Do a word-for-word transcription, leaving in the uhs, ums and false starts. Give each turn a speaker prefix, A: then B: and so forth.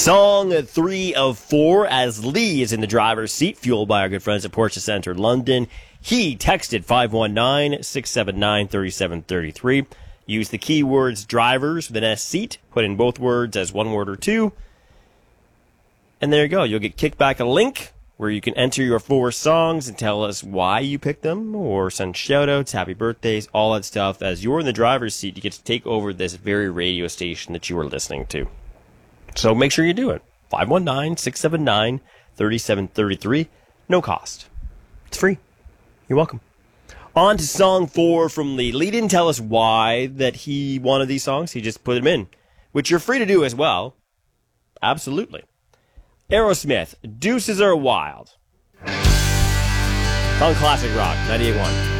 A: Song three of four as Lee is in the driver's seat, fueled by our good friends at Porsche Center London. He texted five one nine, six seven nine, three seven three three. Use the keywords drivers with an S seat. Put in both words as one word or two. And there you go. You'll get kicked back a link where you can enter your four songs and tell us why you picked them or send shout-outs, happy birthdays, all that stuff. As you're in the driver's seat, you get to take over this very radio station that you are listening to. So make sure you do it. five one nine, six seven nine, three seven three three. No cost. It's free. You're welcome. On to song four from Lee. Lee didn't tell us why that he wanted these songs. He just put them in, which you're free to do as well. Absolutely. Aerosmith, Deuces Are Wild. On Classic Rock, ninety-eight point one.